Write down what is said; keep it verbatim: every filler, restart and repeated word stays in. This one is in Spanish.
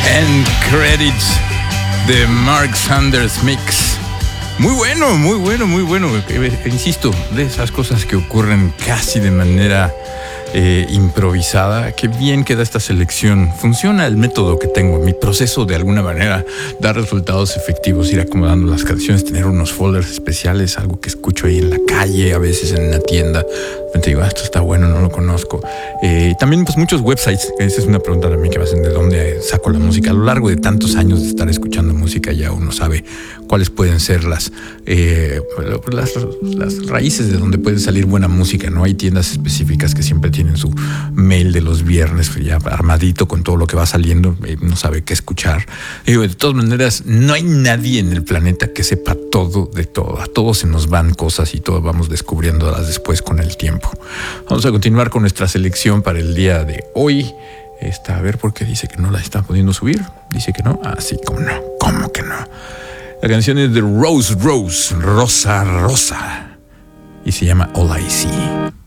End Credits de Mark Sanders Mix. Muy bueno, muy bueno, muy bueno. Insisto, de esas cosas que ocurren casi de manera eh, improvisada. Qué bien queda esta selección. Funciona el método que tengo, mi proceso de alguna manera dar resultados efectivos, ir acomodando las canciones, tener unos folders especiales, algo que escucho ahí en la calle, a veces en una tienda. De repente digo, ah, esto está bueno, no lo conozco. Eh, también pues muchos websites. Esa es una pregunta también que me hacen, de dónde saco la música. A lo largo de tantos años de estar escuchando música ya uno sabe cuáles pueden ser las, eh, las, las raíces de donde puede salir buena música, ¿no? Hay tiendas específicas que siempre tienen su mail de los viernes ya armadito con todo lo que va saliendo, eh, no sabe qué escuchar. Y de todas maneras, no hay nadie en el planeta que sepa todo de todo. A todos se nos van cosas y todos vamos descubriéndolas después con el tiempo. Vamos a continuar con nuestra selección para el día de hoy. Esta, a ver por qué dice que no la está pudiendo subir. Dice que no. Ah, sí, cómo no. ¿Cómo que no? La canción es de Rose Rose, Rosa Rosa, y se llama All I See.